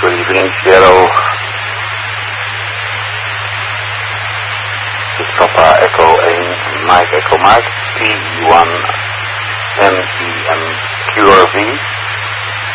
Good evening, Seattle. This is Papa Echo Mike Echo Mike, P1MEMQRV.